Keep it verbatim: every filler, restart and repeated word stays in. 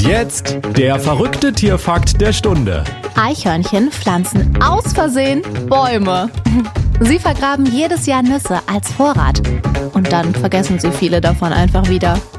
jetzt der verrückte Tierfakt der Stunde. Eichhörnchen pflanzen aus Versehen Bäume. Sie vergraben jedes Jahr Nüsse als Vorrat. Und dann vergessen sie viele davon einfach wieder.